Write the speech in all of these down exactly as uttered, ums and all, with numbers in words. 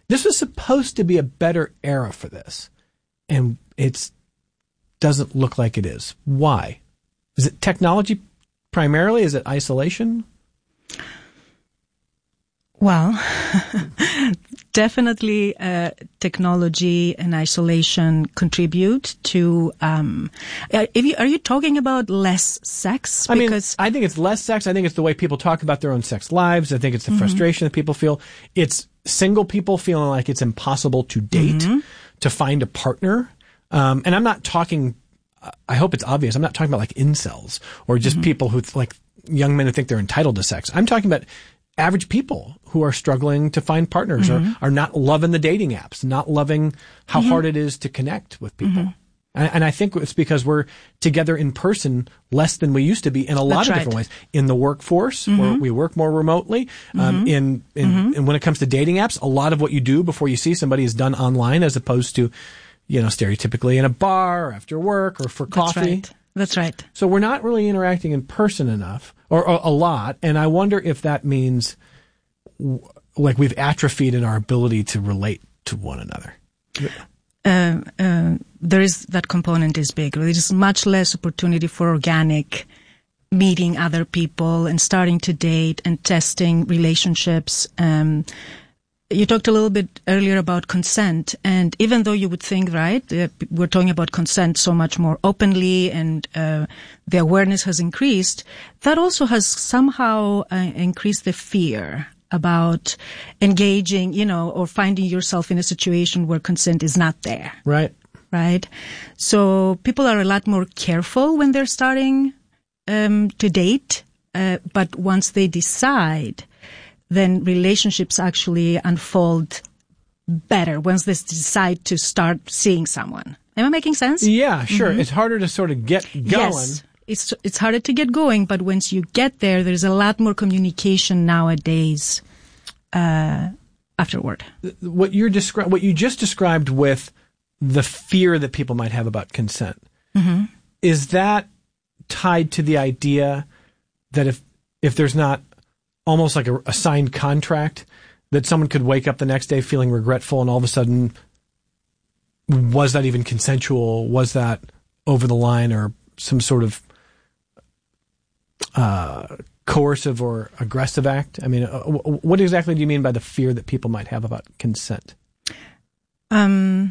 This was supposed to be a better era for this, and it doesn't look like it is. Why? Is it technology primarily? Is it isolation? Well, definitely uh, technology and isolation contribute to. Um, if you, are you talking about less sex? I because mean, I think it's less sex. I think it's the way people talk about their own sex lives. I think it's the mm-hmm. frustration that people feel. It's single people feeling like it's impossible to date, mm-hmm. to find a partner. Um, and I'm not talking. I hope it's obvious. I'm not talking about like incels or just mm-hmm. people who like young men who think they're entitled to sex. I'm talking about average people who are struggling to find partners mm-hmm. or are not loving the dating apps, not loving how mm-hmm. hard it is to connect with people. Mm-hmm. And, and I think it's because we're together in person less than we used to be in a lot That's of right. different ways. In the workforce, mm-hmm. where we work more remotely. Mm-hmm. Um, in, in, mm-hmm. and when it comes to dating apps, a lot of what you do before you see somebody is done online as opposed to, you know, stereotypically in a bar or after work or for coffee. That's right. That's right. So we're not really interacting in person enough, or, or a lot, and I wonder if that means w- like we've atrophied in our ability to relate to one another. Uh, uh, there is that component is big. There is much less opportunity for organic meeting other people and starting to date and testing relationships. Um, You talked a little bit earlier about consent, and even though you would think, right, uh, we're talking about consent so much more openly and uh, the awareness has increased, that also has somehow uh, increased the fear about engaging, you know, or finding yourself in a situation where consent is not there. Right. Right? So people are a lot more careful when they're starting um, to date, uh, but once they decide, then relationships actually unfold better once they decide to start seeing someone. Am I making sense? Yeah, sure. Mm-hmm. It's harder to sort of get going. Yes, it's it's harder to get going, but once you get there, there's a lot more communication nowadays uh, afterward. What you're descri- what you just described with the fear that people might have about consent, mm-hmm. is that tied to the idea that if if there's not almost like a, a signed contract, that someone could wake up the next day feeling regretful and all of a sudden, was that even consensual? Was that over the line or some sort of uh, coercive or aggressive act? I mean, uh, what exactly do you mean by the fear that people might have about consent? Um,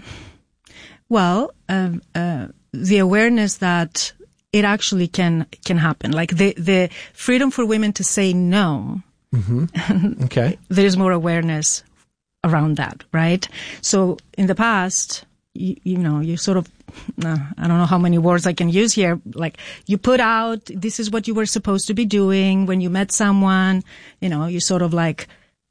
well, um, uh, the awareness that it actually can can happen. Like the the freedom for women to say no. Mm-hmm. Okay. There is more awareness around that, right? So in the past, you, you know, you sort of, uh, I don't know how many words I can use here. Like you put out, this is what you were supposed to be doing when you met someone. You know, you sort of like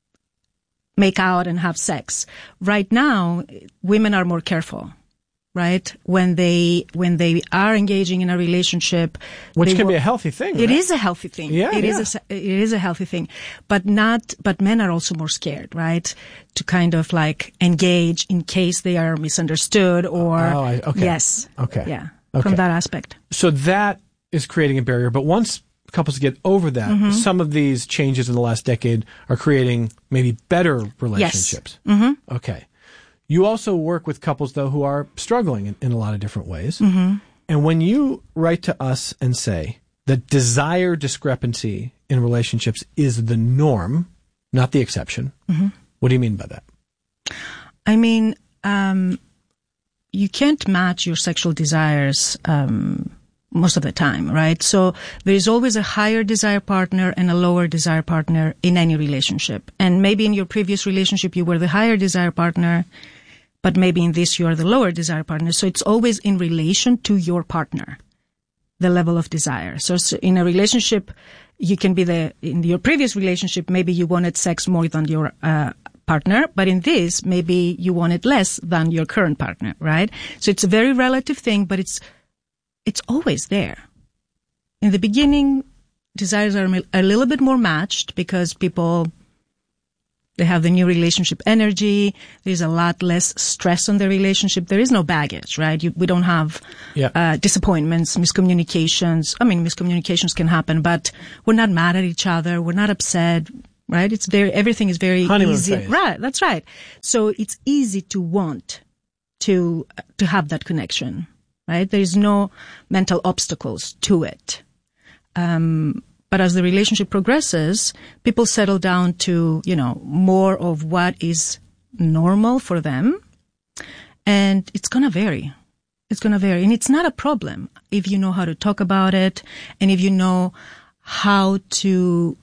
make out and have sex. Right now, women are more careful. Right? When they, when they are engaging in a relationship. Which can will, be a healthy thing. It right? is a healthy thing. Yeah. It yeah. is a, it is a healthy thing. But not, but men are also more scared, right? To kind of like engage in case they are misunderstood or. Oh, I, okay. Yes. Okay. Yeah. Okay. From that aspect. So that is creating a barrier. But once couples get over that, mm-hmm. some of these changes in the last decade are creating maybe better relationships. Yes. Mm-hmm. Okay. You also work with couples, though, who are struggling in, in a lot of different ways. Mm-hmm. And when you write to us and say that desire discrepancy in relationships is the norm, not the exception, mm-hmm. what do you mean by that? I mean, um, you can't match your sexual desires um, most of the time, right? So there is always a higher desire partner and a lower desire partner in any relationship. And maybe in your previous relationship, you were the higher desire partner, but maybe in this, you are the lower desire partner. So it's always in relation to your partner, the level of desire. So, so in a relationship, you can be the, in your previous relationship, maybe you wanted sex more than your, uh, partner, but in this, maybe you wanted less than your current partner, right? So it's a very relative thing, but it's, it's always there. In the beginning, desires are a little bit more matched because people, they have the new relationship energy. There's a lot less stress on the relationship. There is no baggage, right? You, we don't have yeah. uh, disappointments, miscommunications. I mean, miscommunications can happen, but we're not mad at each other. We're not upset. right? It's very, everything is very Honeymoon easy. phase. Right, that's right. So it's easy to want to, to have that connection, right? There is no mental obstacles to it. Um, but as the relationship progresses, people settle down to, you know, more of what is normal for them. And it's going to vary. It's going to vary. And it's not a problem if you know how to talk about it and if you know how to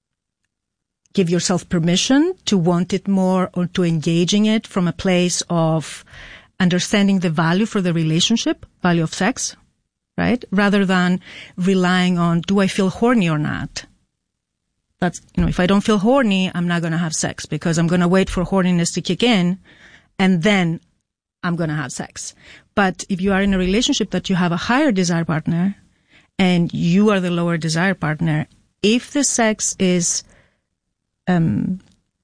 give yourself permission to want it more or to engage in it from a place of understanding the value for the relationship, value of sex, right? Rather than relying on, do I feel horny or not? That's, you know, if I don't feel horny, I'm not going to have sex because I'm going to wait for horniness to kick in and then I'm going to have sex. But if you are in a relationship that you have a higher desire partner and you are the lower desire partner, if the sex is, um,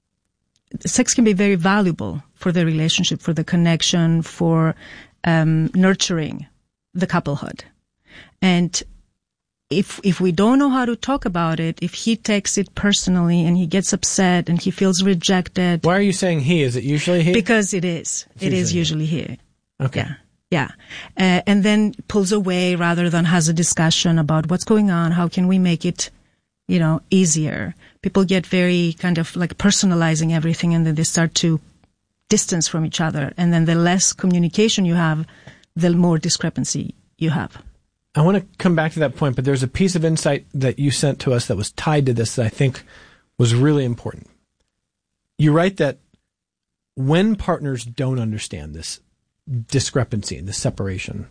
sex can be very valuable for the relationship, for the connection, for, um, nurturing the couplehood. And if, if we don't know how to talk about it, if he takes it personally and he gets upset and he feels rejected. Why are you saying he? Is it usually he? Because it is. It's it is usually usually he. Okay. Yeah. Yeah. Uh, and then pulls away rather than has a discussion about what's going on. How can we make it, you know, easier? People get very kind of like personalizing everything and then they start to distance from each other. And then the less communication you have, the more discrepancy you have. I want to come back to that point, but there's a piece of insight that you sent to us that was tied to this that I think was really important. You write that when partners don't understand this discrepancy, this separation,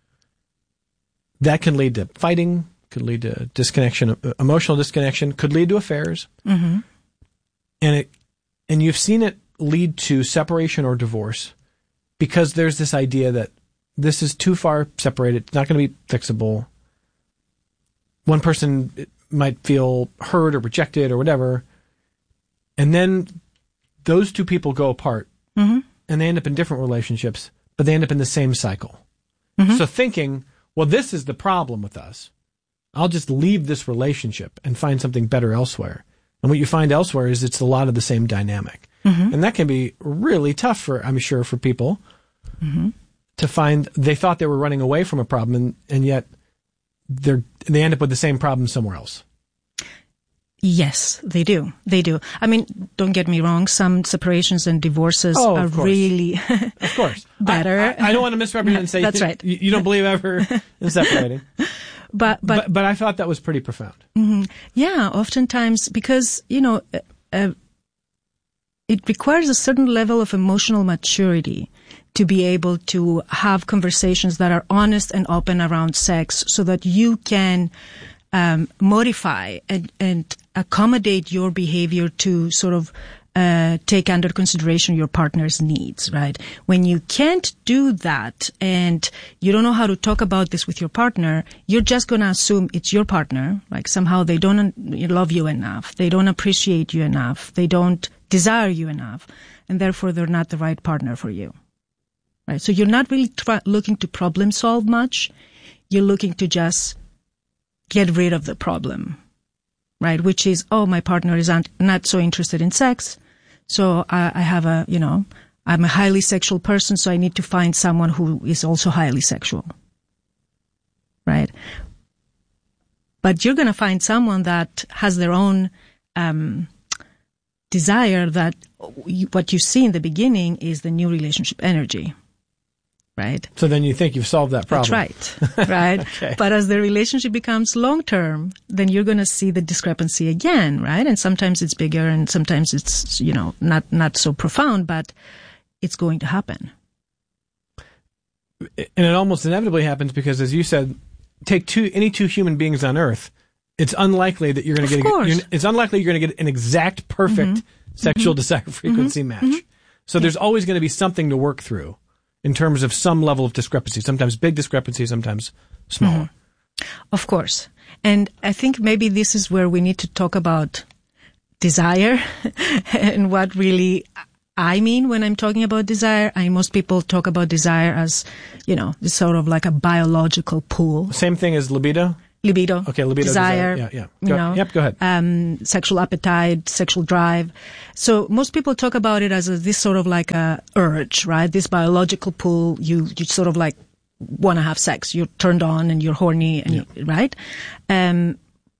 that can lead to fighting, could lead to disconnection, emotional disconnection, could lead to affairs. Mm-hmm. And it, and you've seen it lead to separation or divorce because there's this idea that this is too far separated. It's not going to be fixable. One person might feel hurt or rejected or whatever. And then those two people go apart Mm-hmm. and they end up in different relationships, but they end up in the same cycle. Mm-hmm. So thinking, well, this is the problem with us. I'll just leave this relationship and find something better elsewhere. And what you find elsewhere is it's a lot of the same dynamic. Mm-hmm. And that can be really tough for, I'm sure, for people. Mm-hmm. To find they thought they were running away from a problem and, and yet they're they end up with the same problem somewhere else. Yes, they do. They do. I mean, don't get me wrong. Some separations and divorces Oh, are of course. really Of course. better. I, I, I don't want to misrepresent and say That's right. you, you don't believe ever in separating. But, but, But but I thought that was pretty profound. mhm. yeah, oftentimes because, you know, uh, uh, it requires a certain level of emotional maturity to be able to have conversations that are honest and open around sex so that you can um, modify and, and accommodate your behavior to sort of uh, take under consideration your partner's needs, right? When you can't do that and you don't know how to talk about this with your partner, you're just going to assume it's your partner. Like somehow they don't love you enough. They don't appreciate you enough. They don't desire you enough. And therefore they're not the right partner for you. Right. So you're not really try- looking to problem solve much. You're looking to just get rid of the problem. Right. Which is, oh, my partner is not, not so interested in sex. So I, I have a, you know, I'm a highly sexual person. So I need to find someone who is also highly sexual. Right. But you're going to find someone that has their own, um, desire that you, what you see in the beginning is the new relationship energy. Right. So then you think you've solved that problem. That's right. Right. Okay. But as the relationship becomes long term, then you're going to see the discrepancy again. Right. And sometimes it's bigger and sometimes it's, you know, not, not so profound, but it's going to happen. And it almost inevitably happens because, as you said, take two, any two human beings on Earth, it's unlikely that you're going to get, a, you're, it's unlikely you're going to get an exact perfect mm-hmm. sexual mm-hmm. desire frequency mm-hmm. match. Mm-hmm. So yeah. There's always going to be something to work through in terms of some level of discrepancy, sometimes big discrepancy, sometimes smaller. Mm-hmm. Of course. And I think maybe this is where we need to talk about desire and what really I mean when I'm talking about desire. I most people talk about desire as, you know, it's sort of like a biological pull. Same thing as libido? libido, okay, libido, desire, desire. Yeah, yeah. you Go, know, yep, go ahead. Um, sexual appetite, sexual drive. So most people talk about it as a, this sort of like a urge, right? This biological pull. You you sort of like want to have sex. You're turned on and you're horny, and yeah. you, right? Um,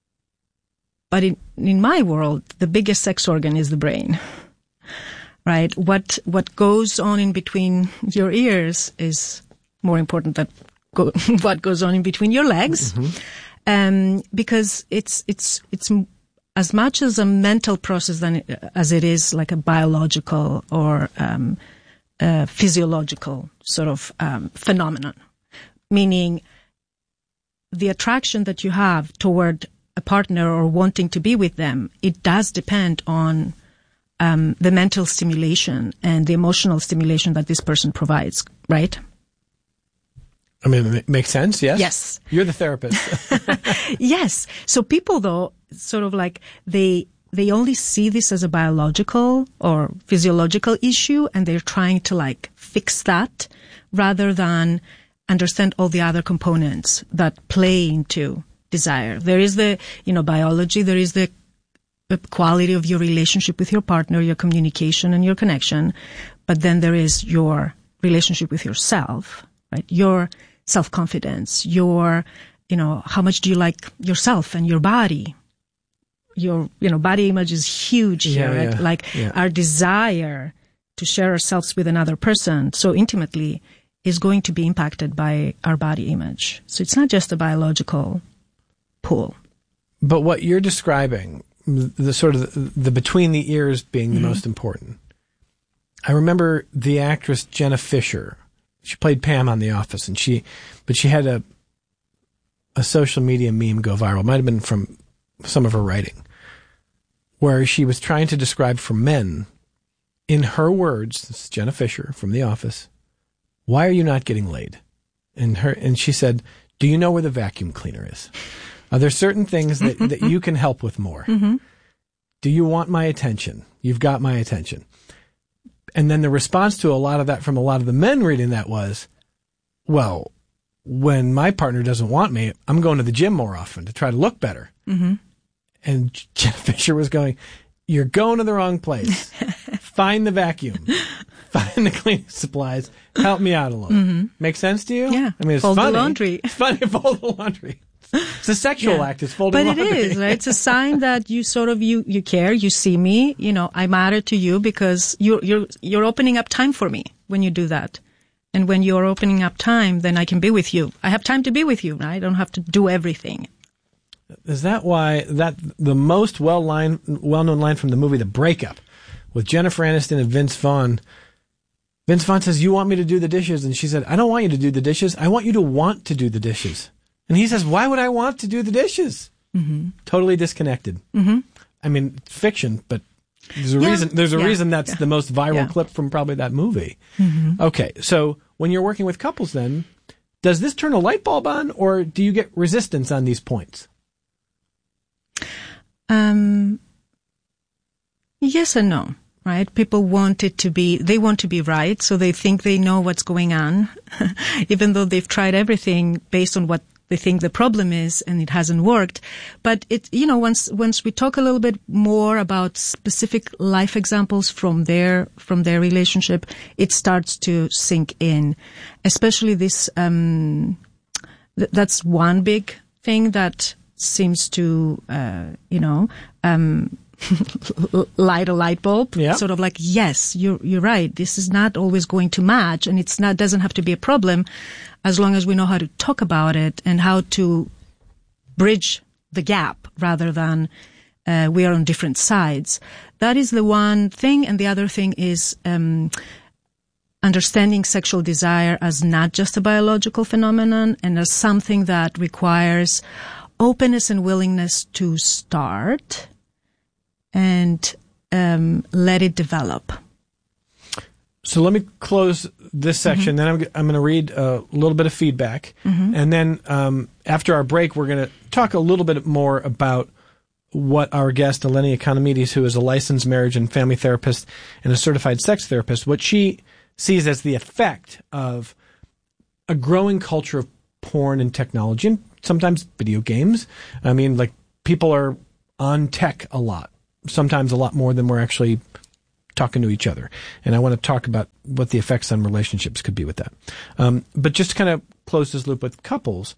but in in my world, the biggest sex organ is the brain. Right? What what goes on in between your ears is more important than go, what goes on in between your legs, mm-hmm. um, because it's it's it's as much as a mental process than as it is like a biological or um, a physiological sort of um, phenomenon. Meaning, the attraction that you have toward a partner or wanting to be with them, it does depend on Um, the mental stimulation and the emotional stimulation that this person provides, right? I mean, it makes sense, yes? Yes. You're the therapist. Yes. So people, though, sort of like, they they only see this as a biological or physiological issue, and they're trying to, like, fix that rather than understand all the other components that play into desire. There is the, you know, biology, there is the the quality of your relationship with your partner, your communication and your connection. But then there is your relationship with yourself, right? Your self-confidence, your, you know, how much do you like yourself and your body? Your, you know, body image is huge here, yeah, right? Yeah, like yeah. our desire to share ourselves with another person so intimately is going to be impacted by our body image. So it's not just a biological pull. But what you're describing, the sort of the, the between the ears being the mm-hmm. most important. I remember the actress Jenna Fisher. She played Pam on The Office, and she, but she had a a social media meme go viral. It might have been from some of her writing, where she was trying to describe for men, in her words, this is Jenna Fisher from The Office, why are you not getting laid? And her and she said, do you know where the vacuum cleaner is? Are there certain things that, that you can help with more? Mm-hmm. Do you want my attention? You've got my attention. And then the response to a lot of that from a lot of the men reading that was, well, when my partner doesn't want me, I'm going to the gym more often to try to look better. Mm-hmm. And Jenna Fisher was going, you're going to the wrong place. Find the vacuum. Find the cleaning supplies. Help me out a little. Mm-hmm. Make sense to you? Yeah. I mean, it's fold funny. the laundry. It's funny to fold the laundry. It's a sexual yeah. act. It's folding but laundry. But it is, right? It's a sign that you sort of, you, you care, you see me, you know, I matter to you because you're, you're, you're opening up time for me when you do that. And when you're opening up time, then I can be with you. I have time to be with you. Right? I don't have to do everything. Is that why that the most well line, well-known line from the movie The Breakup with Jennifer Aniston and Vince Vaughn? Vince Vaughn says, you want me to do the dishes? And she said, I don't want you to do the dishes. I want you to want to do the dishes. And he says, why would I want to do the dishes? Mm-hmm. Totally disconnected. Mm-hmm. I mean, fiction, but there's a yeah. reason, there's a yeah. reason that's yeah. the most viral yeah. clip from probably that movie. Mm-hmm. Okay. So when you're working with couples then, does this turn a light bulb on, or do you get resistance on these points? Um, yes and no. Right? People want it to be, they want to be right, so they think they know what's going on, even though they've tried everything based on what they think the problem is and it hasn't worked. But it, you know, once, once we talk a little bit more about specific life examples from their, from their relationship, it starts to sink in. Especially this, um, th- that's one big thing that seems to, uh, you know, um, light a light bulb, yeah. sort of like, yes, you're you're right. This is not always going to match, and it's not doesn't have to be a problem, as long as we know how to talk about it and how to bridge the gap rather than uh, we are on different sides. That is the one thing, and the other thing is um, understanding sexual desire as not just a biological phenomenon and as something that requires openness and willingness to start and um, let it develop. So let me close this section. Mm-hmm. Then I'm, I'm going to read a little bit of feedback. Mm-hmm. And then um, after our break, we're going to talk a little bit more about what our guest, Eleni Economides, who is a licensed marriage and family therapist and a certified sex therapist, what she sees as the effect of a growing culture of porn and technology and sometimes video games. I mean, like, people are on tech a lot, sometimes a lot more than we're actually talking to each other. And I want to talk about what the effects on relationships could be with that. Um, but just to kind of close this loop with couples,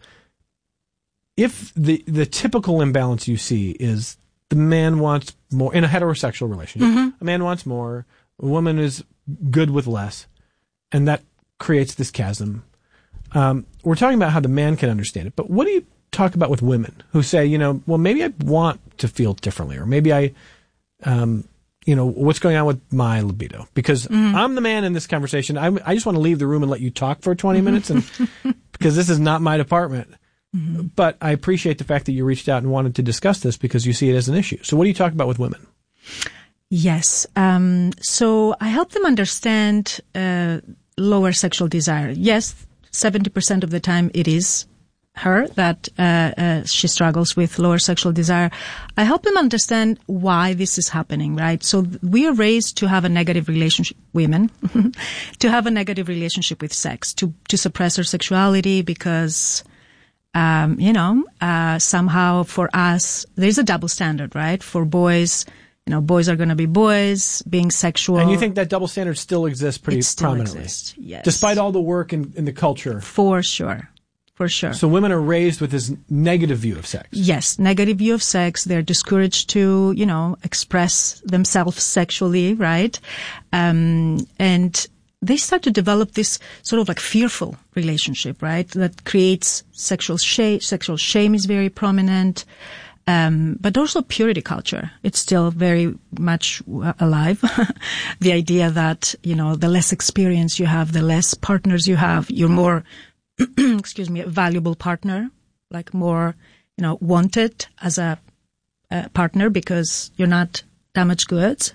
if the, the typical imbalance you see is the man wants more in a heterosexual relationship, mm-hmm. a man wants more, a woman is good with less, and that creates this chasm. Um, we're talking about how the man can understand it, but what do you talk about with women who say, you know, well, maybe I want to feel differently, or maybe I, um, you know, what's going on with my libido? Because mm-hmm. I'm the man in this conversation. I, I just want to leave the room and let you talk for twenty minutes, and because this is not my department. Mm-hmm. But I appreciate the fact that you reached out and wanted to discuss this because you see it as an issue. So what do you talk about with women? Yes. Um, so I help them understand uh, lower sexual desire. Yes, seventy percent of the time it is her that uh, uh, she struggles with lower sexual desire. I help them understand why this is happening, right? So we are raised to have a negative relationship, women, to have a negative relationship with sex, to, to suppress our sexuality because, um, you know, uh, somehow for us, there's a double standard, right? For boys, you know, boys are going to be boys, being sexual. And you think that double standard still exists pretty it still prominently? Exists, yes. Despite all the work in, in the culture? For sure. For sure. So women are raised with this negative view of sex. Yes, negative view of sex. They're discouraged to, you know, express themselves sexually, right? Um, and they start to develop this sort of like fearful relationship, right? That creates sexual shame. Sexual shame is very prominent. Um, but also purity culture. It's still very much alive. The idea that, you know, the less experience you have, the less partners you have, you're more excuse me, a valuable partner, like more, you know, wanted as a, a partner because you're not damaged goods.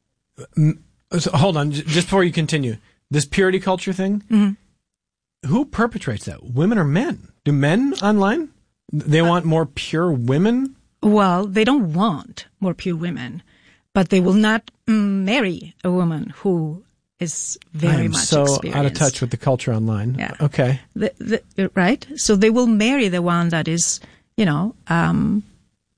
So hold on, just before you continue, this purity culture thing, mm-hmm. who perpetrates that? Women or men? Do men online? They uh, want more pure women? Well, they don't want more pure women, but they will not mm, marry a woman who is very I am much so experienced. Out of touch with the culture online. Yeah. Okay. The, the, right? So they will marry the one that is, you know, um,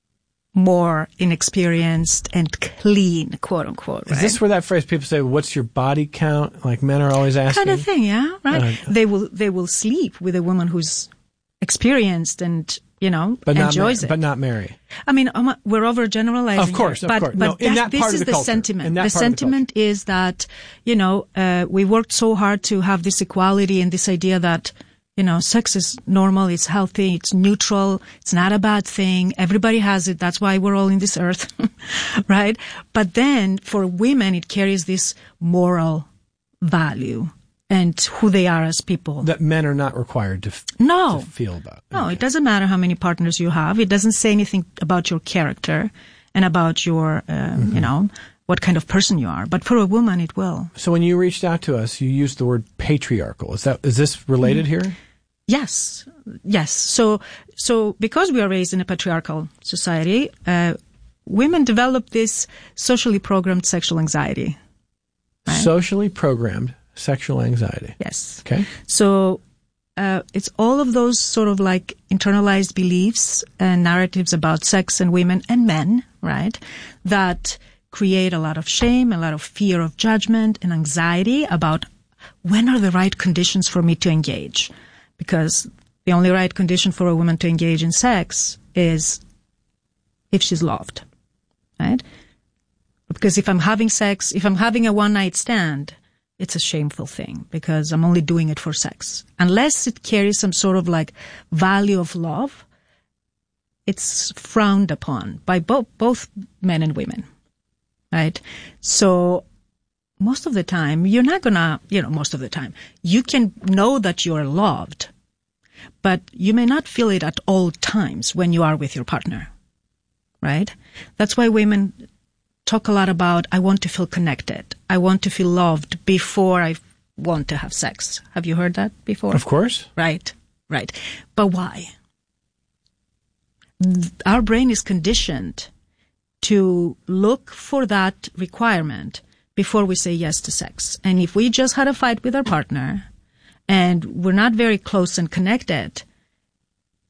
more inexperienced and clean, quote unquote. Right? Is this where that phrase people say, what's your body count? Like men are always asking. Kind of thing, yeah, right? Uh, they will, they will sleep with a woman who's experienced and, you know, but enjoys not, it. But not marry. I mean, um, we're overgeneralizing. Of course, here, of but, course. But no, in that this part is of the, the culture. sentiment. The sentiment the is that, you know, uh, we worked so hard to have this equality and this idea that, you know, sex is normal, it's healthy, it's neutral, it's not a bad thing. Everybody has it. That's why we're all in this earth, right? But then for women, it carries this moral value and who they are as people. That men are not required to, f- no. to feel about. No, okay. It doesn't matter how many partners you have. It doesn't say anything about your character and about your, uh, mm-hmm. you know, what kind of person you are. But for a woman, it will. So when you reached out to us, you used the word patriarchal. Is that, is this related mm-hmm. here? Yes. Yes. So, so because we are raised in a patriarchal society, uh, women develop this socially programmed sexual anxiety. Right? Socially programmed sexual anxiety. Yes. Okay. So, uh, it's all of those sort of like internalized beliefs and narratives about sex and women and men, right? That create a lot of shame, a lot of fear of judgment and anxiety about when are the right conditions for me to engage. Because the only right condition for a woman to engage in sex is if she's loved, right? Because if I'm having sex, if I'm having a one night stand, it's a shameful thing because I'm only doing it for sex. Unless it carries some sort of like value of love, it's frowned upon by both, both men and women, right? So most of the time, you're not gonna, you know, most of the time, you can know that you're loved, but you may not feel it at all times when you are with your partner, right? That's why women talk a lot about, I want to feel connected. I want to feel loved before I want to have sex. Have you heard that before? Of course. Right, right. But why? Our brain is conditioned to look for that requirement before we say yes to sex. And if we just had a fight with our partner and we're not very close and connected,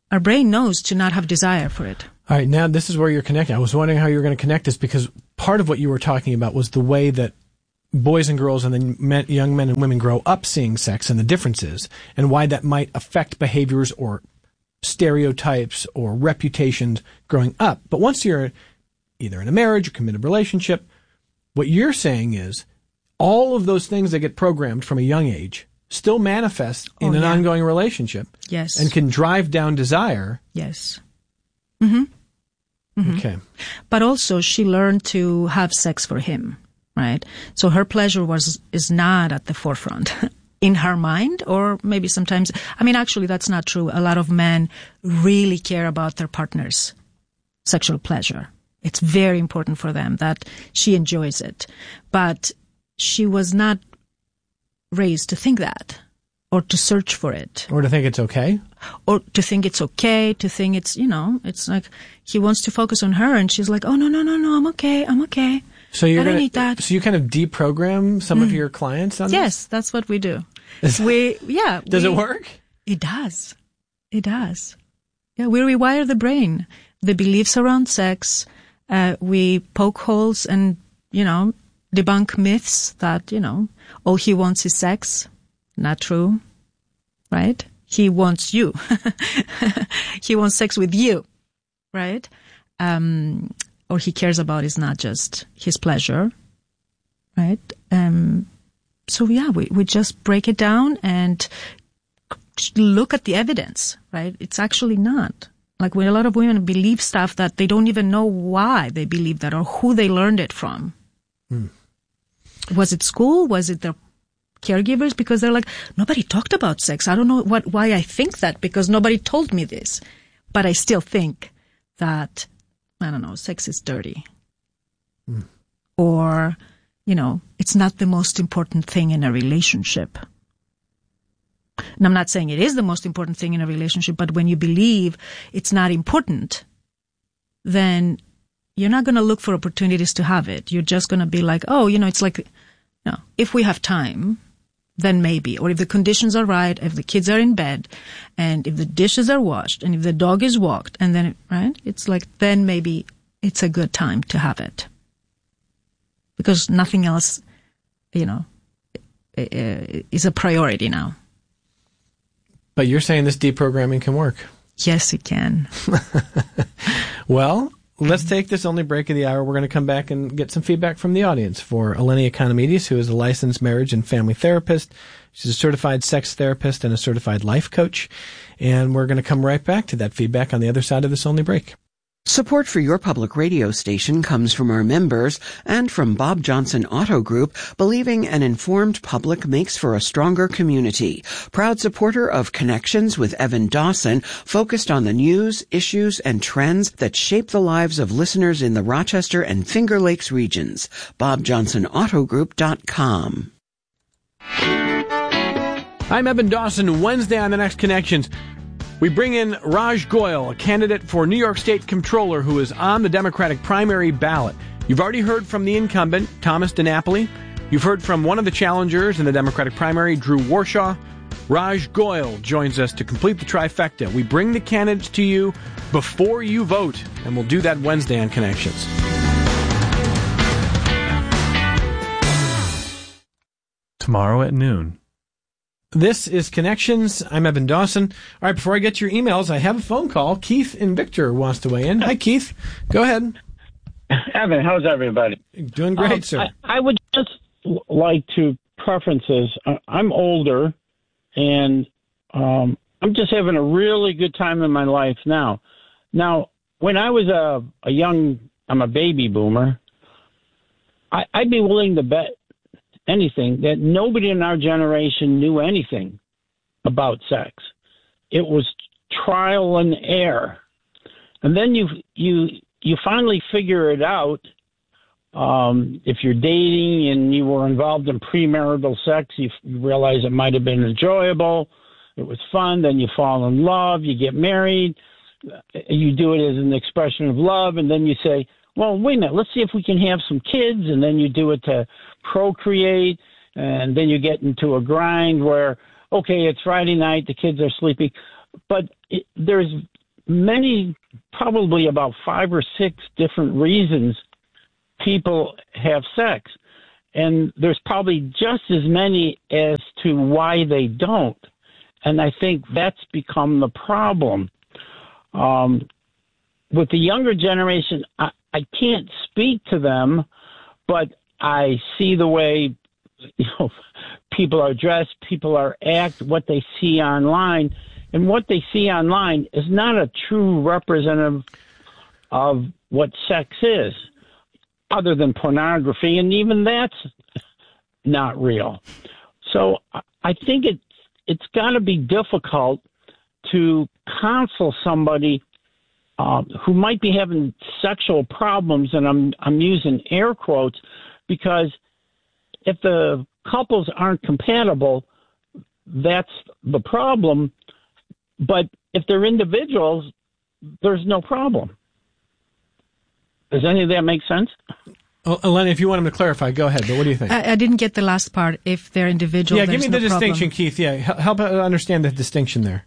our brain knows to not have desire for it. All right, now this is where you're connecting. I was wondering how you were going to connect this, because part of what you were talking about was the way that boys and girls and then men, young men and women grow up seeing sex and the differences, and why that might affect behaviors or stereotypes or reputations growing up. But once you're either in a marriage or committed relationship, what you're saying is all of those things that get programmed from a young age still manifest in Oh, an yeah. ongoing relationship. Yes. And can drive down desire. Yes. Mm-hmm. Mm-hmm. Okay. But also she learned to have sex for him, right? So her pleasure was is not at the forefront in her mind, or maybe sometimes, I mean, actually that's not true. A lot of men really care about their partner's sexual pleasure. It's very important for them that she enjoys it. But she was not raised to think that, or to search for it, Or to think it's okay. or to think it's okay, to think it's, you know, it's like he wants to focus on her, and she's like, oh, no, no, no, no, I'm okay, I'm okay. So you're I don't gonna, need that. So you kind of deprogram some of your clients on Yes, that's what we do. this? We, yeah. Does we, it work? It does. It does. Yeah, we rewire the brain, the beliefs around sex. Uh, we poke holes and, you know, debunk myths that, you know, all he wants is sex. Not true, right? He wants you. He wants sex with you, right? Um, or he cares about is not just his pleasure, right? Um, so yeah, we, we just break it down and look at the evidence, right? It's actually not. Like when a lot of women believe stuff that they don't even know why they believe that or who they learned it from. Hmm. Was it school? Was it their caregivers? Because they're like, nobody talked about sex. I don't know what why I think that, because nobody told me this. But I still think that, I don't know, sex is dirty. Hmm. Or, you know, it's not the most important thing in a relationship. And I'm not saying it is the most important thing in a relationship, but when you believe it's not important, then you're not going to look for opportunities to have it. You're just going to be like, oh, you know, it's like, you know, if we have time, then maybe. Or if the conditions are right, if the kids are in bed, and if the dishes are washed, and if the dog is walked, and then, right? It's like, then maybe it's a good time to have it. Because nothing else, you know, is a priority now. But you're saying this deprogramming can work. Yes, it can. Well, let's take this only break of the hour. We're going to come back and get some feedback from the audience for Eleni Economides, who is a licensed marriage and family therapist. She's a certified sex therapist and a certified life coach. And we're going to come right back to that feedback on the other side of this only break. Support for your public radio station comes from our members and from Bob Johnson Auto Group, believing an informed public makes for a stronger community. Proud supporter of Connections with Evan Dawson, focused on the news, issues, and trends that shape the lives of listeners in the Rochester and Finger Lakes regions. bob johnson auto group dot com. I'm Evan Dawson. Wednesday on The Next Connections, we bring in Raj Goyal, a candidate for New York State Comptroller who is on the Democratic primary ballot. You've already heard from the incumbent, Thomas DiNapoli. You've heard from one of the challengers in the Democratic primary, Drew Warshaw. Raj Goyal joins us to complete the trifecta. We bring the candidates to you before you vote, and we'll do that Wednesday on Connections. Tomorrow at noon. This is Connections. I'm Evan Dawson. All right, before I get to your emails, I have a phone call. Keith in Victor wants to weigh in. Hi, Keith. Go ahead. Evan, how's everybody? Doing great, um, sir. I, I would just l- like to preferences. I, I'm older, and um, I'm just having a really good time in my life now. Now, when I was a, a young, I'm a baby boomer, I, I'd be willing to bet anything that nobody in our generation knew anything about sex. It was trial and error. And then you you you finally figure it out. Um, if you're dating and you were involved in premarital sex, you, you realize it might have been enjoyable. It was fun. Then you fall in love. You get married. You do it as an expression of love. And then you say, well, wait a minute, let's see if we can have some kids. And then you do it to procreate. And then you get into a grind where, okay, it's Friday night, the kids are sleeping. But it, there's many, probably about five or six different reasons people have sex. And there's probably just as many as to why they don't. And I think that's become the problem. Um, with the younger generation, I, I can't speak to them, but I see the way, you know, people are dressed, people are act, what they see online. And what they see online is not a true representative of what sex is, other than pornography, and even that's not real. So I think it, it's got to be difficult to counsel somebody uh, who might be having sexual problems, and I'm I'm using air quotes, because if the couples aren't compatible, that's the problem. But if they're individuals, there's no problem. Does any of that make sense? Well, Elena, if you want him to clarify, go ahead. But what do you think? I, I didn't get the last part. If they're individual, yeah, give me the no distinction, problem. Keith. Yeah, help understand the distinction there.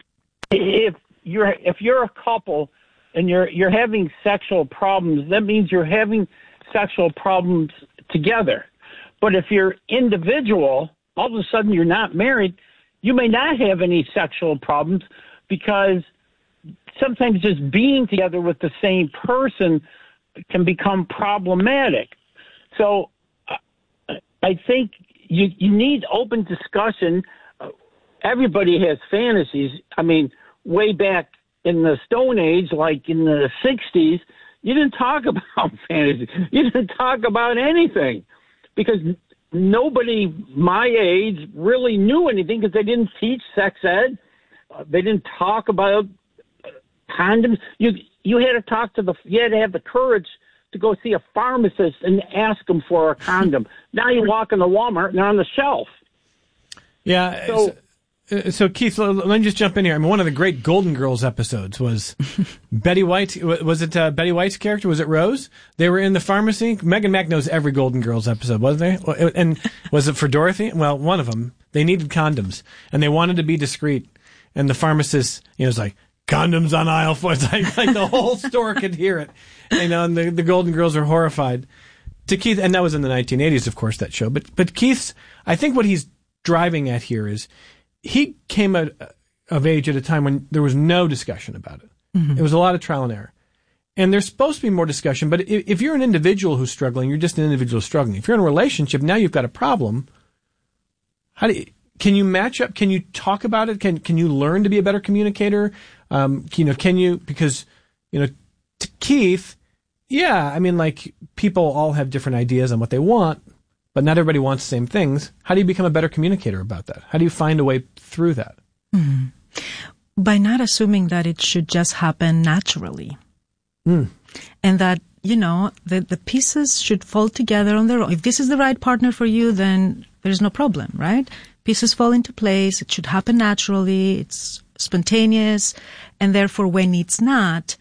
If you're if you're a couple and you're you're having sexual problems, that means you're having sexual problems together. But if you're individual, all of a sudden you're not married, you may not have any sexual problems, because sometimes just being together with the same person can become problematic. So uh, I think you, you need open discussion. Uh, everybody has fantasies. I mean, way back in the Stone Age, like in the sixties, you didn't talk about fantasy. You didn't talk about anything, because nobody my age really knew anything, because they didn't teach sex ed. Uh, they didn't talk about condoms. You you had to talk to the. You had to have the courage to go see a pharmacist and ask them for a condom. Now you walk in the Walmart and they're on the shelf. Yeah. So, so, so Keith, let me just jump in here. I mean, one of the great Golden Girls episodes was Betty White. Was it uh, Betty White's character? Was it Rose? They were in the pharmacy. Megan Mack knows every Golden Girls episode, wasn't there? And was it for Dorothy? Well, one of them. They needed condoms and they wanted to be discreet. And the pharmacist, you know, was like, condoms on aisle four. It's like, like the whole store could hear it. You know, and the, the Golden Girls are horrified. To Keith, and that was in the nineteen eighties, of course, that show. But but Keith's, I think what he's driving at here is he came at, of age at a time when there was no discussion about it. Mm-hmm. It was a lot of trial and error. And there's supposed to be more discussion. But if, if you're an individual who's struggling, you're just an individual struggling. If you're in a relationship, now you've got a problem. How do you, can you match up? Can you talk about it? Can can you learn to be a better communicator? Um, you know, can you, because, you know, to Keith, yeah, I mean, like, people all have different ideas on what they want, but not everybody wants the same things. How do you become a better communicator about that? How do you find a way through that? Mm-hmm. By not assuming that it should just happen naturally. Mm. And that, you know, the, the pieces should fall together on their own. If this is the right partner for you, then there's no problem, right? Pieces fall into place. It should happen naturally. It's spontaneous, and therefore when it's not,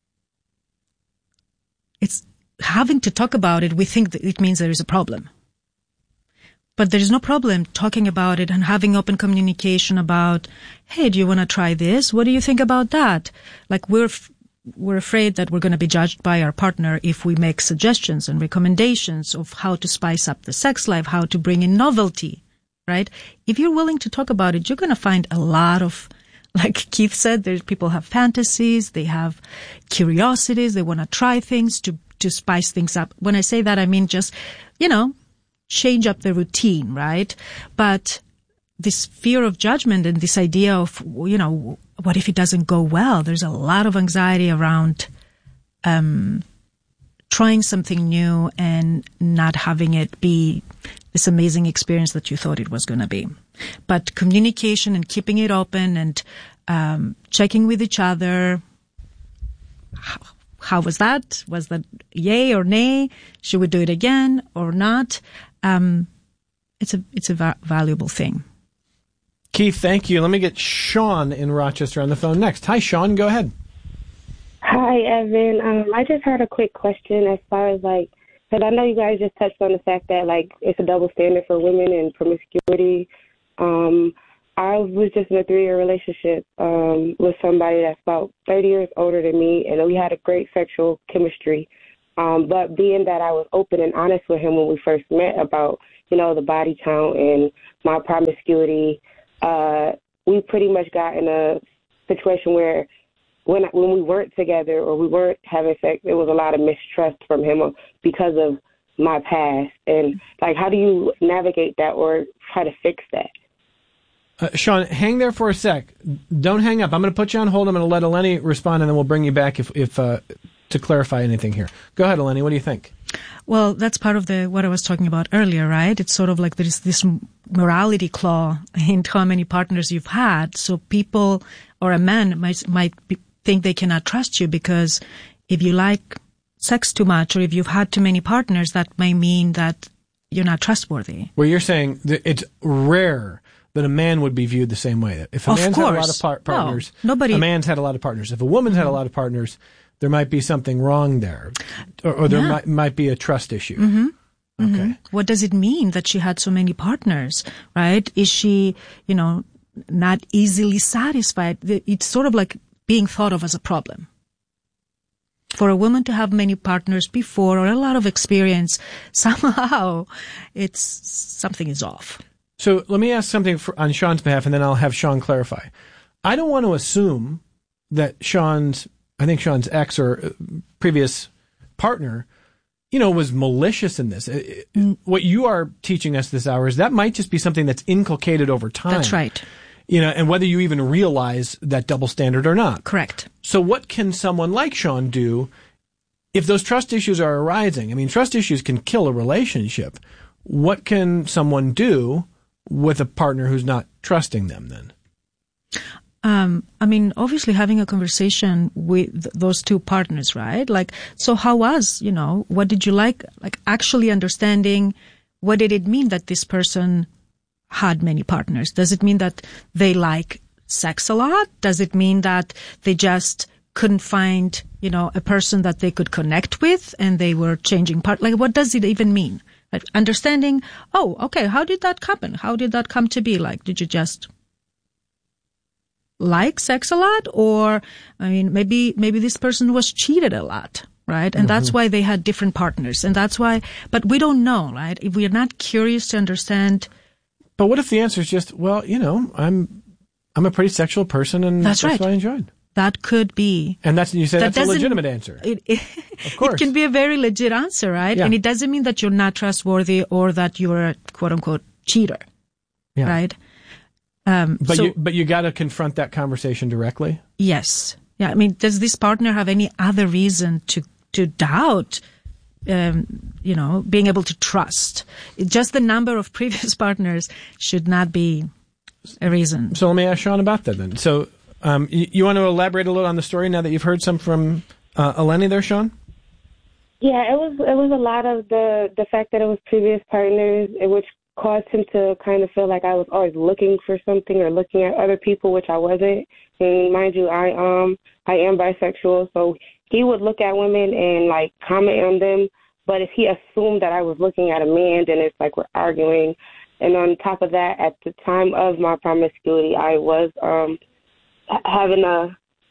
it's having to talk about it, we think that it means there is a problem. But there is no problem talking about it and having open communication about, hey, do you want to try this? What do you think about that? Like, we're we're afraid that we're going to be judged by our partner if we make suggestions and recommendations of how to spice up the sex life, how to bring in novelty, right? If you're willing to talk about it, you're going to find a lot of, like Keith said, there's people have fantasies, they have curiosities, they want to try things to, to spice things up. When I say that, I mean just, you know, change up the routine, right? But this fear of judgment and this idea of, you know, what if it doesn't go well? There's a lot of anxiety around, um, trying something new and not having it be this amazing experience that you thought it was going to be. But communication and keeping it open and um, checking with each other. How, how was that? Was that yay or nay? Should we do it again or not? Um, it's a it's a va- valuable thing. Keith, thank you. Let me get Sean in Rochester on the phone next. Hi, Sean. Go ahead. Hi, Evan. Um, I just had a quick question as far as, like, because I know you guys just touched on the fact that, like, it's a double standard for women and promiscuity. Um, I was just in a three-year relationship um, with somebody that's about thirty years older than me, and we had a great sexual chemistry. Um, but being that I was open and honest with him when we first met about, you know, the body count and my promiscuity, uh, we pretty much got in a situation where when when we weren't together or we weren't having sex, there was a lot of mistrust from him because of my past. And, like, how do you navigate that or try to fix that? Uh, Sean, hang there for a sec. Don't hang up. I'm going to put you on hold. I'm going to let Eleni respond, and then we'll bring you back if, if uh, to clarify anything here. Go ahead, Eleni. What do you think? Well, that's part of the what I was talking about earlier, right? It's sort of like there's this morality clause in how many partners you've had. So people or a man might might be, think they cannot trust you because if you like sex too much or if you've had too many partners, that may mean that you're not trustworthy. Well, you're saying that it's rare that a man would be viewed the same way. If a Of man's course. had a lot of par- partners, no, nobody, a man's had a lot of partners. If a woman's mm-hmm. had a lot of partners, there might be something wrong there, or, or there yeah. might, might be a trust issue. Mm-hmm. Okay. Mm-hmm. What does it mean that she had so many partners, right? Is she, you know, not easily satisfied? It's sort of like being thought of as a problem. For a woman to have many partners before or a lot of experience, somehow it's something is off. So let me ask something for, on Sean's behalf, and then I'll have Sean clarify. I don't want to assume that Sean's, I think Sean's ex or previous partner, you know, was malicious in this. Mm. What you are teaching us this hour is that might just be something that's inculcated over time. That's right. You know, and whether you even realize that double standard or not. Correct. So what can someone like Sean do if those trust issues are arising? I mean, trust issues can kill a relationship. What can someone do with a partner who's not trusting them then? Um, I mean, obviously having a conversation with th- those two partners, right? Like, so how was, you know, what did you like? Like actually understanding what did it mean that this person had many partners? Does it mean that they like sex a lot? Does it mean that they just couldn't find, you know, a person that they could connect with and they were changing part? Like, what does it even mean? Like, understanding, oh, okay, how did that happen? How did that come to be? Like, did you just like sex a lot? Or, I mean, maybe, maybe this person was cheated a lot, right? And mm-hmm. that's why they had different partners. And that's why, but we don't know, right? If we are not curious to understand. But what if the answer is just, well, you know, I'm, I'm a pretty sexual person and that's, that's right. what I enjoyed. That could be. And that's, you say that that's a legitimate answer. It, it, of course. It can be a very legit answer, right? Yeah. And it doesn't mean that you're not trustworthy or that you're a quote unquote cheater, yeah. right? Um, but so, you, but you got to confront that conversation directly. Yes. Yeah. I mean, does this partner have any other reason to, to doubt, um, you know, being able to trust? It, just the number of previous partners should not be a reason. So let me ask Sean about that then. So, Um, you, you want to elaborate a little on the story now that you've heard some from uh, Eleni there, Sean? Yeah, it was it was a lot of the, the fact that it was previous partners, which caused him to kind of feel like I was always looking for something or looking at other people, which I wasn't. And mind you, I um I am bisexual, so he would look at women and like comment on them. But if he assumed that I was looking at a man, then it's like we're arguing. And on top of that, at the time of my promiscuity, I was um. having a,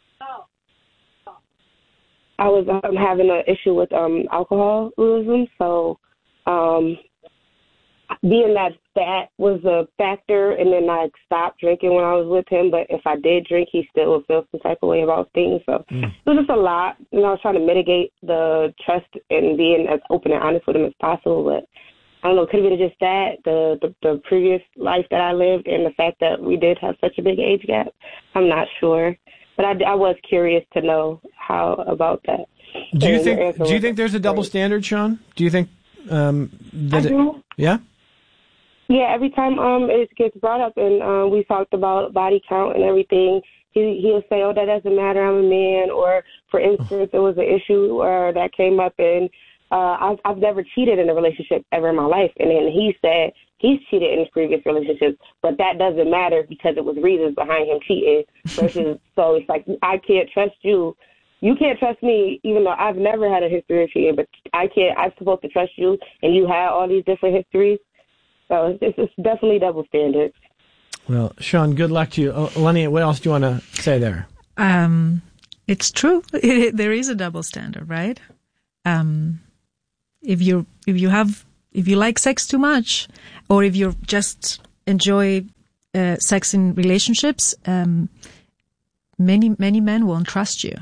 I was um, having an issue with um, alcoholism. So, um, being that that was a factor, and then I stopped drinking when I was with him. But if I did drink, he still would feel some type of way about things. So mm. it was just a lot. You know, I was trying to mitigate the trust and being as open and honest with him as possible. But I don't know, could have been just that, the, the the previous life that I lived, and the fact that we did have such a big age gap. I'm not sure, but I, I was curious to know how about that. Do you think? Do you think there's a double standard, Sean? Do you think um, that? I do. It, yeah. Yeah. Every time um it gets brought up and uh, we talked about body count and everything, he he'll say, "Oh, that doesn't matter. I'm a man." Or, for instance, there was an issue where that came up and. Uh, I've, I've never cheated in a relationship ever in my life. And then he said he's cheated in his previous relationships, but that doesn't matter because it was reasons behind him cheating. Versus, so it's like, I can't trust you. You can't trust me, even though I've never had a history of cheating, but I can't, I'm supposed to trust you, and you have all these different histories. So it's, it's definitely double standards. Well, Sean, good luck to you. Uh, Lenny, what else do you want to say there? Um, it's true. There is a double standard, right? Um, if you if you have if you like sex too much, or if you just enjoy uh, sex in relationships, um, many many men won't trust you.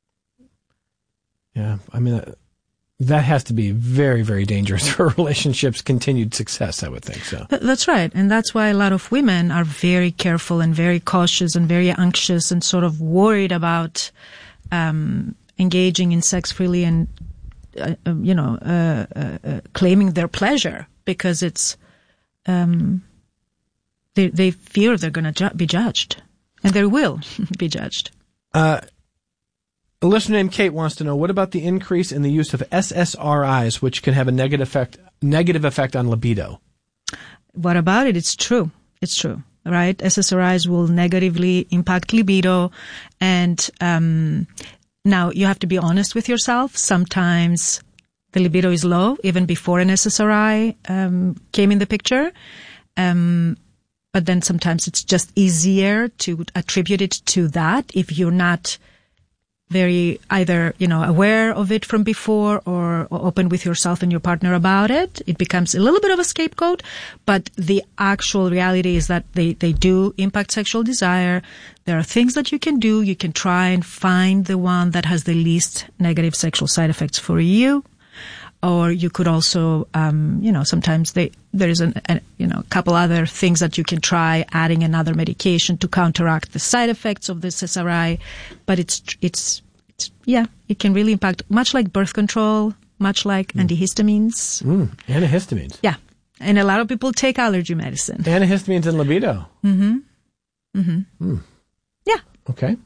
Yeah, I mean, uh, that has to be very, very dangerous for a relationship's continued success, I would think so. That's right. And that's why a lot of women are very careful and very cautious and very anxious and sort of worried about um, engaging in sex freely and, uh, uh, you know, uh, uh, uh, claiming their pleasure, because it's, um, they, they fear they're going to ju- be judged. And they will be judged. Uh, A listener named Kate wants to know, what about the increase in the use of S S R Is, which can have a negative effect, negative effect on libido? What about it? It's true. It's true, right? S S R Is will negatively impact libido. And um, now you have to be honest with yourself. Sometimes the libido is low, even before an S S R I um, came in the picture. Um, but then sometimes it's just easier to attribute it to that if you're not very either, you know, aware of it from before or, or open with yourself and your partner about it. It becomes a little bit of a scapegoat, but the actual reality is that they, they do impact sexual desire. There are things that you can do. You can try and find the one that has the least negative sexual side effects for you. Or you could also, um, you know, sometimes they, there is an, a, you know, a couple other things that you can try, adding another medication to counteract the side effects of this S S R I. But it's, it's, it's, yeah, it can really impact, much like birth control, much like mm. antihistamines. Mm, antihistamines. Yeah. And a lot of people take allergy medicine. Antihistamines and libido. Mm-hmm. Mm-hmm. Mm. Yeah. Okay.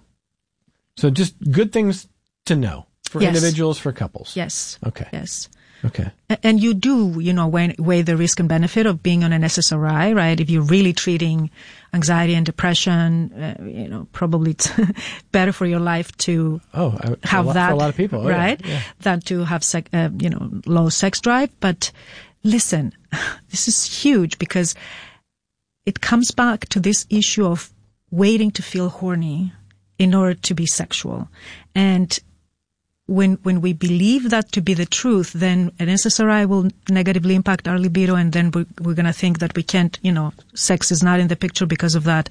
So just good things to know for yes. individuals, for couples. Yes. Okay. Yes. Okay. And you do, you know, weigh, weigh the risk and benefit of being on an S S R I, right? If you're really treating anxiety and depression, uh, you know, probably it's better for your life to oh, I, have a lot, that, for a lot of people, oh, right? Yeah, yeah. Than to have, sec, uh, you know, low sex drive. But listen, this is huge because it comes back to this issue of waiting to feel horny in order to be sexual. And When when we believe that to be the truth, then an S S R I will negatively impact our libido, and then we're, we're going to think that we can't, you know, sex is not in the picture because of that.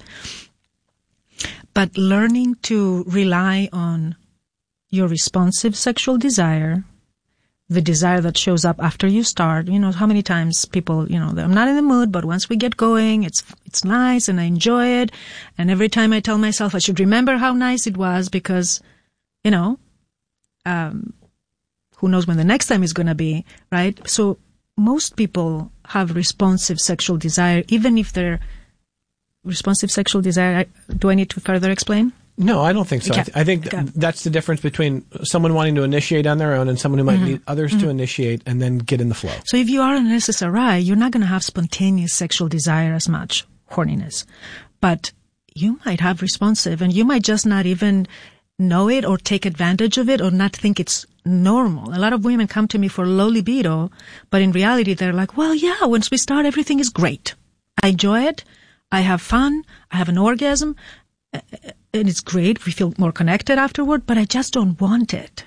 But learning to rely on your responsive sexual desire, the desire that shows up after you start, you know, how many times people, you know, I'm not in the mood, but once we get going, it's it's nice and I enjoy it. And every time I tell myself I should remember how nice it was because, you know, Um, who knows when the next time is going to be, right? So most people have responsive sexual desire, even if they're responsive sexual desire. Do I need to further explain? No, I don't think so. Okay. I, th- I think th- Okay. that's the difference between someone wanting to initiate on their own and someone who might Mm-hmm. need others Mm-hmm. to initiate and then get in the flow. So if you are an S S R I, you're not going to have spontaneous sexual desire as much, horniness. But you might have responsive, and you might just not even know it or take advantage of it or not think it's normal. A lot of women come to me for low libido, but in reality they're like, well, yeah, once we start, everything is great. I enjoy it. I have fun. I have an orgasm. And it's great. We feel more connected afterward, but I just don't want it.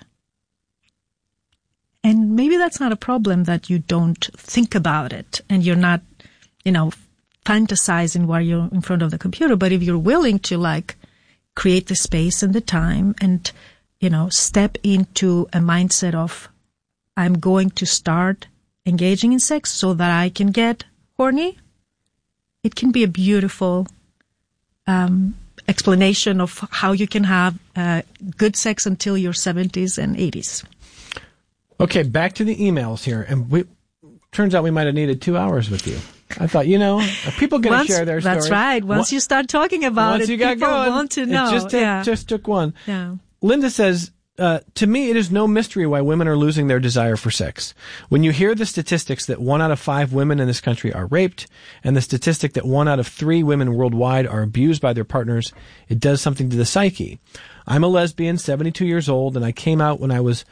And maybe that's not a problem that you don't think about it and you're not, you know, fantasizing while you're in front of the computer. But if you're willing to like create the space and the time and, you know, step into a mindset of I'm going to start engaging in sex so that I can get horny, it can be a beautiful um, explanation of how you can have uh, good sex until your seventies and eighties. Okay, back to the emails here. And we turns out we might have needed two hours with you. I thought, you know, are people going to share their stories? That's right. Once One, you start talking about once it, you got people going, want to know. It just, took, yeah. just took one. Yeah. Linda says, uh, to me, it is no mystery why women are losing their desire for sex. When you hear the statistics that one out of five women in this country are raped, and the statistic that one out of three women worldwide are abused by their partners, it does something to the psyche. I'm a lesbian, seventy-two years old, and I came out when I was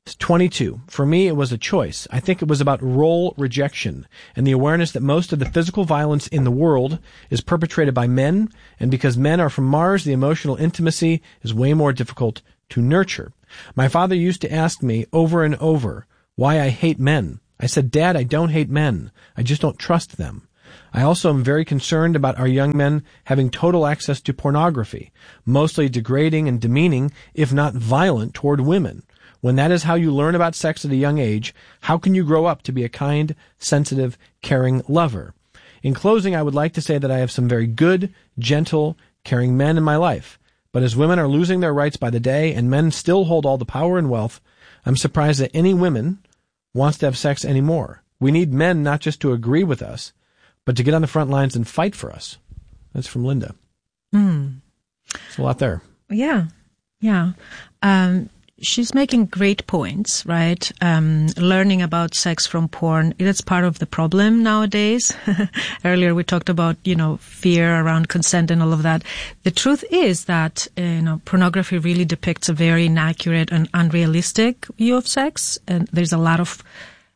twenty-two. For me, it was a choice. I think it was about role rejection and the awareness that most of the physical violence in the world is perpetrated by men, and because men are from Mars, the emotional intimacy is way more difficult to nurture. My father used to ask me over and over why I hate men. I said, Dad, I don't hate men. I just don't trust them. I also am very concerned about our young men having total access to pornography, mostly degrading and demeaning, if not violent, toward women. When that is how you learn about sex at a young age, how can you grow up to be a kind, sensitive, caring lover? In closing, I would like to say that I have some very good, gentle, caring men in my life. But as women are losing their rights by the day and men still hold all the power and wealth, I'm surprised that any women wants to have sex anymore. We need men not just to agree with us, but to get on the front lines and fight for us. That's from Linda. Mm. There's a lot there. Yeah, yeah. Um, she's making great points, right? Um, learning about sex from porn, that's part of the problem nowadays. Earlier we talked about, you know, fear around consent and all of that. The truth is that, uh, you know, pornography really depicts a very inaccurate and unrealistic view of sex. And there's a lot of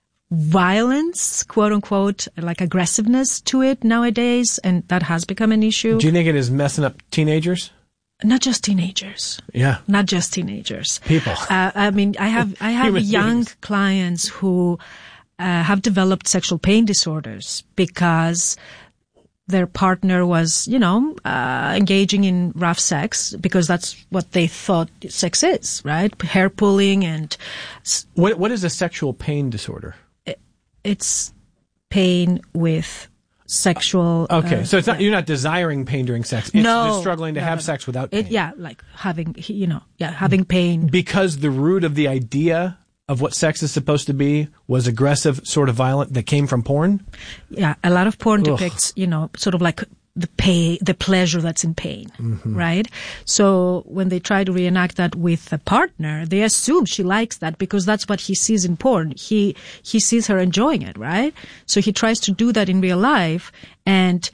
violence, quote unquote, like aggressiveness to it nowadays. And that has become an issue. Do you think it is messing up teenagers? Not just teenagers. Yeah. Not just teenagers. People. Uh, I mean, I have, I have Human young beings. clients who uh, have developed sexual pain disorders because their partner was, you know, uh, engaging in rough sex because that's what they thought sex is, right? Hair pulling and... What What is a sexual pain disorder? It, it's pain with sexual... Okay, uh, so it's not, you're not desiring pain during sex. It's no, just struggling to no, have no, no. sex without pain. It, yeah, like having, you know, yeah, having pain. Because the root of the idea of what sex is supposed to be was aggressive, sort of violent, that came from porn? Yeah, a lot of porn Ugh. depicts, you know, sort of like the pain, the pleasure that's in pain, mm-hmm. right? So when they try to reenact that with a partner, they assume she likes that because that's what he sees in porn. He, he sees her enjoying it, right? So he tries to do that in real life, and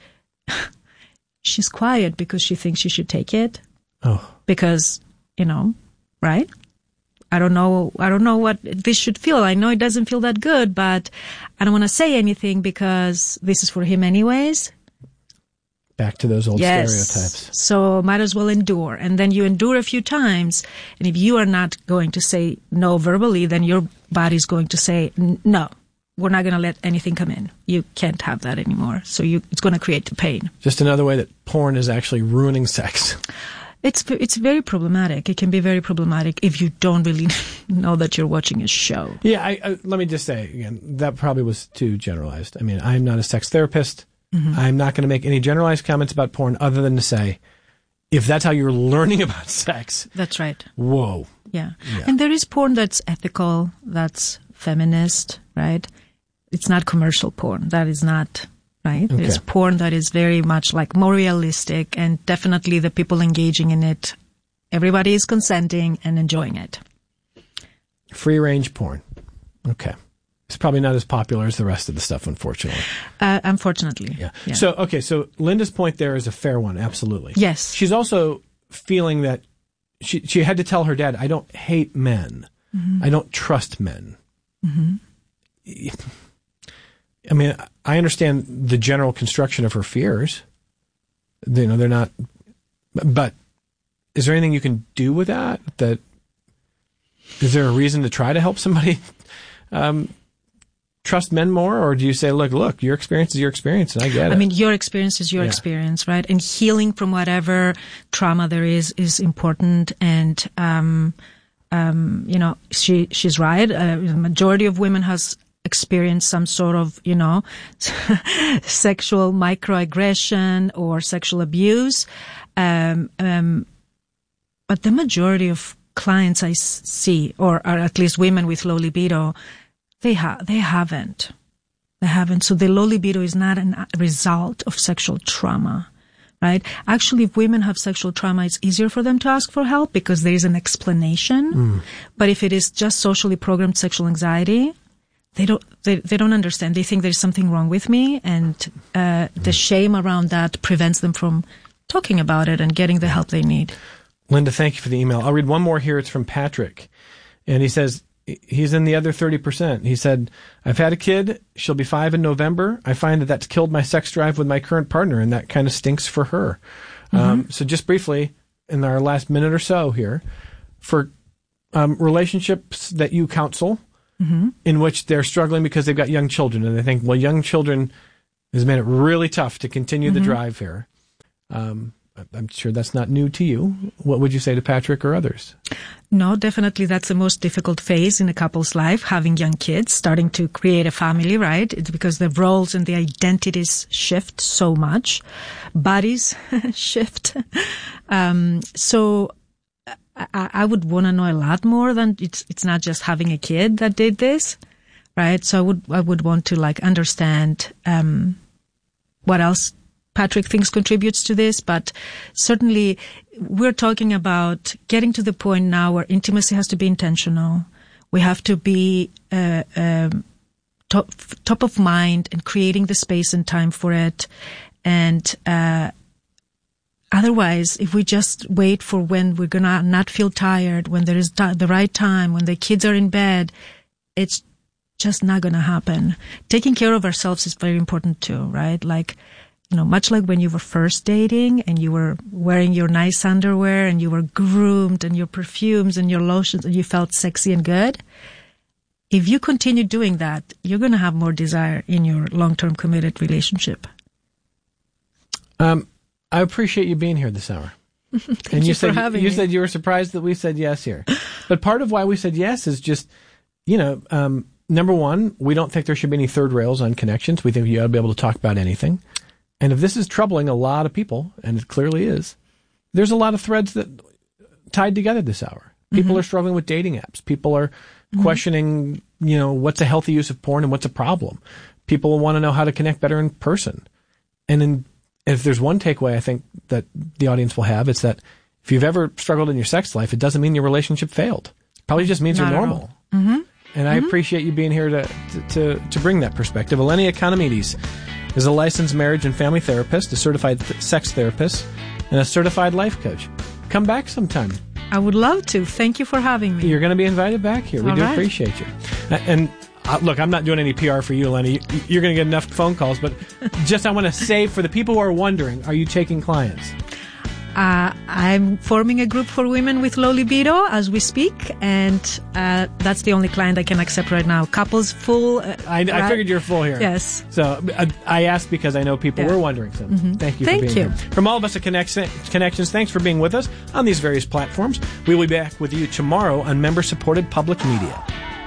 she's quiet because she thinks she should take it. Oh. Because, you know, right? I don't know, I don't know what this should feel. I know it doesn't feel that good, but I don't want to say anything because this is for him anyways. Back to those old yes. stereotypes. So might as well endure. And then you endure a few times. And if you are not going to say no verbally, then your body's going to say, no, we're not going to let anything come in. You can't have that anymore. So you, it's going to create the pain. Just another way that porn is actually ruining sex. It's it's very problematic. It can be very problematic if you don't really know that you're watching a show. Yeah, I, I, let me just say again, that probably was too generalized. I mean, I'm not a sex therapist. Mm-hmm. I'm not going to make any generalized comments about porn other than to say, if that's how you're learning about sex. That's right. Whoa. Yeah. yeah. And there is porn that's ethical, that's feminist, right? It's not commercial porn. That is not... Right? Okay. There's porn that is very much like more realistic, and definitely the people engaging in it, everybody is consenting and enjoying it. Free range porn. Okay. It's probably not as popular as the rest of the stuff, unfortunately. Uh, unfortunately. Yeah. yeah. So, okay. So Linda's point there is a fair one. Absolutely. Yes. She's also feeling that she, she had to tell her dad, I don't hate men. Mm-hmm. I don't trust men. Mm-hmm. I mean, I understand the general construction of her fears. You know, they're not, but is there anything you can do with that? That, is there a reason to try to help somebody um, trust men more? Or do you say, look, look, your experience is your experience, and I get it. I mean, your experience is your yeah. experience, right? And healing from whatever trauma there is is important. And, um, um, you know, she she's right. Uh, the majority of women has experience some sort of, you know, sexual microaggression or sexual abuse. Um, um, but the majority of clients I see, or, or at least women with low libido, they have, they haven't. They haven't. So the low libido is not a result of sexual trauma, right? Actually, if women have sexual trauma, it's easier for them to ask for help because there is an explanation. Mm. But if it is just socially programmed sexual anxiety, They don't, they, they don't understand. They think there's something wrong with me, and uh, the shame around that prevents them from talking about it and getting the help they need. Linda, thank you for the email. I'll read one more here. It's from Patrick. And he says, he's in the other thirty percent. He said, I've had a kid. She'll be five in November. I find that that's killed my sex drive with my current partner, and that kind of stinks for her. Mm-hmm. Um, so just briefly, in our last minute or so here, for um, relationships that you counsel, mm-hmm. in which they're struggling because they've got young children, and they think, well, young children has made it really tough to continue mm-hmm. the drive here. Um, I'm sure that's not new to you. What would you say to Patrick or others? No, definitely that's the most difficult phase in a couple's life, having young kids, starting to create a family, right? It's because the roles and the identities shift so much. Bodies shift. Um, so I, I would want to know a lot more than it's, it's not just having a kid that did this, right? So I would, I would want to like understand, um, what else Patrick thinks contributes to this, but certainly we're talking about getting to the point now where intimacy has to be intentional. We have to be uh, um, top, top of mind and creating the space and time for it. And uh, otherwise, if we just wait for when we're gonna not feel tired, when there is t- the right time, when the kids are in bed, it's just not gonna happen. Taking care of ourselves is very important too, right? Like, you know, much like when you were first dating and you were wearing your nice underwear and you were groomed and your perfumes and your lotions and you felt sexy and good. If you continue doing that, you're going to have more desire in your long-term committed relationship. Um, I appreciate you being here this hour. Thank and you, you for said, having you me. said you were surprised that we said yes here. But part of why we said yes is just, you know, um, number one, we don't think there should be any third rails on connections. We think you ought to be able to talk about anything. And if this is troubling a lot of people, and it clearly is, there's a lot of threads that tied together this hour. People mm-hmm. are struggling with dating apps. People are mm-hmm. questioning, you know, what's a healthy use of porn and what's a problem. People want to know how to connect better in person. And in, if there's one takeaway I think that the audience will have, it's that if you've ever struggled in your sex life, it doesn't mean your relationship failed. It probably just means Not you're normal. Mm-hmm. And I mm-hmm. appreciate you being here to, to, to bring that perspective. Eleni Economides is a licensed marriage and family therapist, a certified th- sex therapist, and a certified life coach. Come back sometime. I would love to. Thank you for having me. You're going to be invited back here. We All do right. appreciate you. Uh, and uh, look, I'm not doing any P R for you, Eleni. You, you're going to get enough phone calls, but just I want to say for the people who are wondering, are you taking clients? Uh, I'm forming a group for women with low libido as we speak, and uh, that's the only client I can accept right now. Couples full. Uh, I, I figured you're full here. Yes. So uh, I asked because I know people Yeah. were wondering. So Mm-hmm. thank you Thank for being you. here. From all of us at Connection, Connections, thanks for being with us on these various platforms. We will be back with you tomorrow on member-supported public media.